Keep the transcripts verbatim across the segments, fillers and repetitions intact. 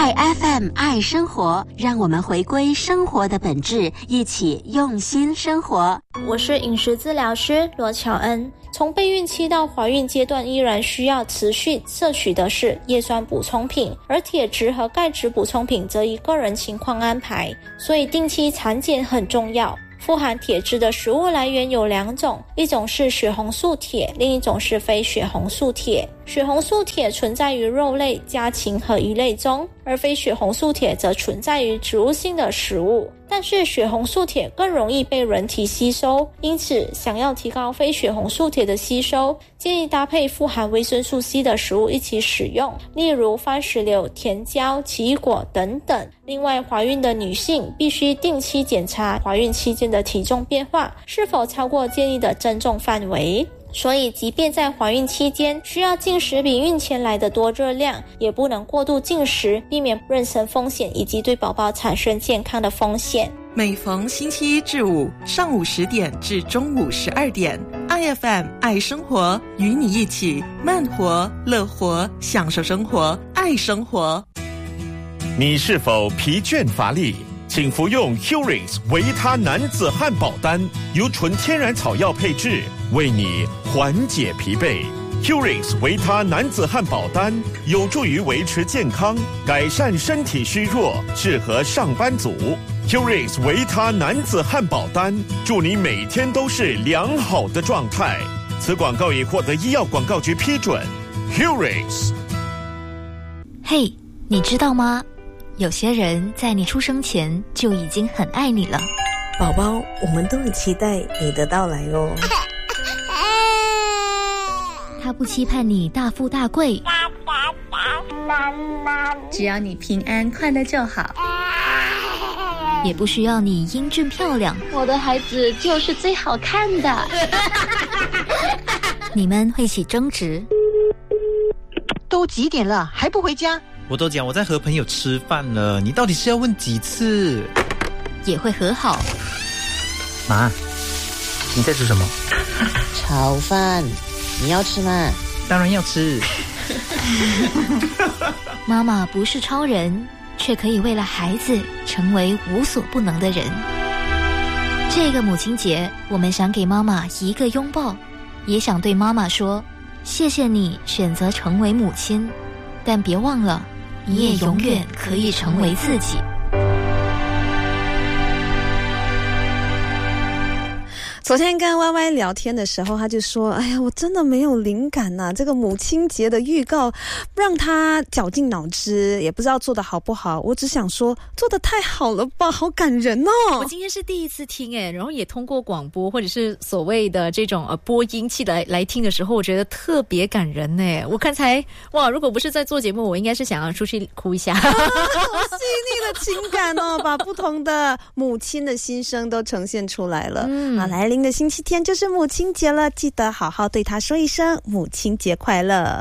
爱 F M 爱生活，让我们回归生活的本质，一起用心生活。 我是饮食治疗师罗乔恩。从备孕期到怀孕阶段，依然需要持续摄取的是叶酸补充品，而铁质和钙质补充品则依个人情况安排，所以定期产检很重要。富含铁质的食物来源有两种，一种是血红素铁，另一种是非血红素铁。血红素铁存在于肉类、家禽和鱼类中，而非血红素铁则存在于植物性的食物。但是血红素铁更容易被人体吸收，因此想要提高非血红素铁的吸收，建议搭配富含维生素 C 的食物一起使用，例如番石榴、甜椒、奇异果等等。另外，怀孕的女性必须定期检查怀孕期间的体重变化是否超过建议的增重范围。所以即便在怀孕期间需要进食比孕前来的多热量，也不能过度进食，避免妊娠风险以及对宝宝产生健康的风险。 每逢星期一至五上午十点至中午十二点， I F M 爱生活，与你一起慢活乐活，享受生活，爱生活。 你是否疲倦乏力？请服用 Hurix 维他男子汉堡丹，由纯天然草药配制，为你缓解疲惫。Hurix 维他男子汉堡丹有助于维持健康，改善身体虚弱，适合上班族。Hurix 维他男子汉堡丹，祝你每天都是良好的状态。此广告已获得医药广告局批准。Hurix。 嘿，你知道吗？有些人在你出生前就已经很爱你了。 宝宝，我们都很期待你的到来哦。 他不期盼你大富大贵， 只要你平安快乐就好。 也不需要你英俊漂亮， 我的孩子就是最好看的。 你们会起争执， 都几点了还不回家？ 我都讲我在和朋友吃饭了，你到底是要问几次？ 也会和好。 妈，你在吃什么？ 炒饭，你要吃吗？ 当然要吃。 妈妈不是超人，却可以为了孩子成为无所不能的人。这个母亲节，我们想给妈妈一个拥抱，也想对妈妈说，谢谢你选择成为母亲，但别忘了，你也永远可以成为自己。 昨天跟 Y Y 聊天的时候，他就说，哎呀，我真的没有灵感啊，这个母亲节的预告让他绞尽脑汁，也不知道做得好不好。我只想说，做得太好了吧，好感人哦。 我今天是第一次听诶，然后也通过广播或者是所谓的这种呃播音器来来听的时候，我觉得特别感人诶。我刚才哇，如果不是在做节目，我应该是想要出去哭一下。 啊，好细腻的情感哦，把不同的母亲的心声都呈现出来了。嗯，啊，来临的星期天就是母亲节了，记得好好对她说一声母亲节快乐。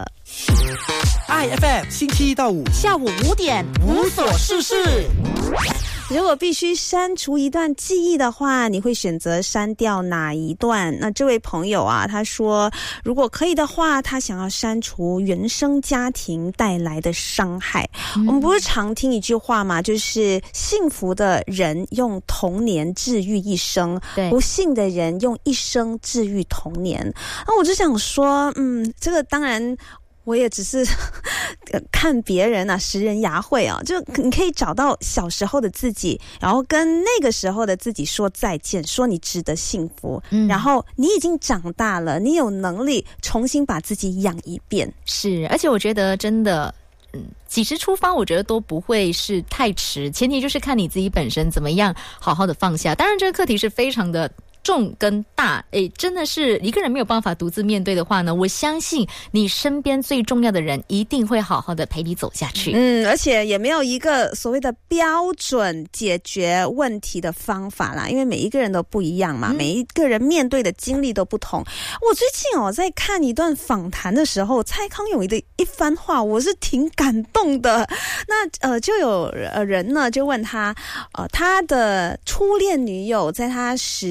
I F M 星期一到五下午五点无所事事。 如果必须删除一段记忆的话，你会选择删掉哪一段？那这位朋友啊，他说如果可以的话，他想要删除原生家庭带来的伤害。嗯，我们不是常听一句话吗？就是幸福的人用童年治愈一生，不幸的人用一生治愈童年。那我就想说，嗯，这个当然我也只是看别人啊，识人牙慧啊，就你可以找到小时候的自己，然后跟那个时候的自己说再见，说你值得幸福。嗯，然后你已经长大了，你有能力重新把自己养一遍。 是，而且我觉得真的嗯，几时出发我觉得都不会是太迟，前提就是看你自己本身怎么样好好的放下。当然这个课题是非常的重跟大，诶，真的是一个人没有办法独自面对的话呢，我相信你身边最重要的人一定会好好的陪你走下去。 嗯，而且也没有一个所谓的标准解决问题的方法啦，因为每一个人都不一样嘛，嗯，每一个人面对的经历都不同。我最近哦在看一段访谈的时候，蔡康永的一番话，我是挺感动的。那呃就有人呢就问他，呃他的初恋女友在他十七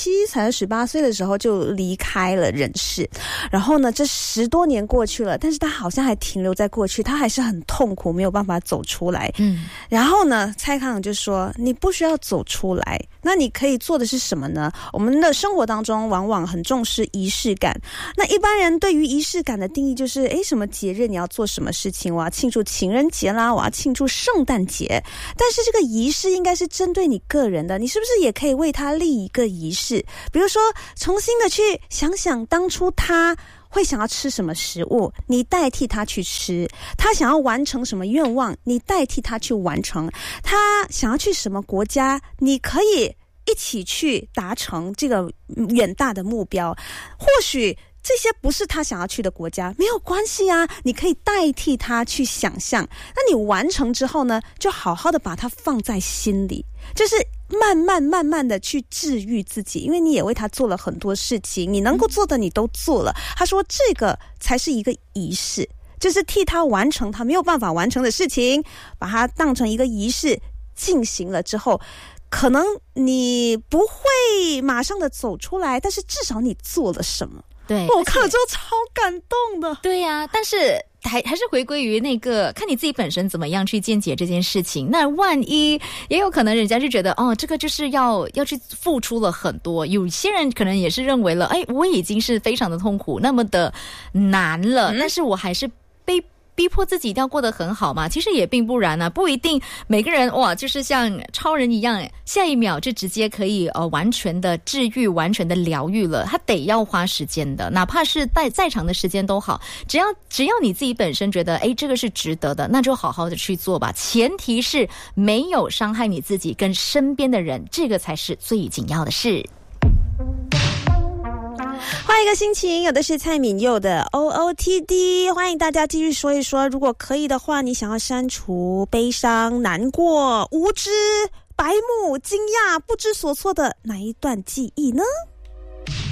七才十八岁的时候就离开了人世。然后呢，这十多年过去了，但是他好像还停留在过去，他还是很痛苦，没有办法走出来。嗯，然后呢，蔡康永就说：“你不需要走出来，那你可以做的是什么呢？我们的生活当中往往很重视仪式感。那一般人对于仪式感的定义就是，诶，什么节日你要做什么事情？我要庆祝情人节啦，我要庆祝圣诞节。但是这个仪式应该是针对你个人的，你是不是也可以为他立一个仪式？比如说，重新的去想想当初他会想要吃什么食物，你代替他去吃；他想要完成什么愿望，你代替他去完成；他想要去什么国家，你可以一起去达成这个远大的目标。或许这些不是他想要去的国家，没有关系啊，你可以代替他去想象。那你完成之后呢，就好好的把它放在心里，就是慢慢慢慢的去治愈自己，因为你也为他做了很多事情，你能够做的你都做了。他说这个才是一个仪式，就是替他完成他没有办法完成的事情，把它当成一个仪式进行了之后，可能你不会马上的走出来，但是至少你做了什么。 对， 我看了之后超感动的。 对呀、啊，但是还还是回归于那个看你自己本身怎么样去见解这件事情。那万一也有可能人家就觉得哦，这个就是要要去付出了很多，有些人可能也是认为了，哎，我已经是非常的痛苦，那么的难了，嗯、但是我还是被逼迫自己一定要过得很好嘛？其实也并不然啊，不一定每个人哇，就是像超人一样，下一秒就直接可以呃完全的治愈、完全的疗愈了。他得要花时间的，哪怕是再再长的时间都好，只要只要你自己本身觉得哎这个是值得的，那就好好的去做吧。前提是没有伤害你自己跟身边的人，这个才是最紧要的事。 换一个心情，有的是蔡敏佑的 O O T D， 欢迎大家继续说一说，如果可以的话，你想要删除悲伤、难过、无知、白目、惊讶、不知所措的哪一段记忆呢？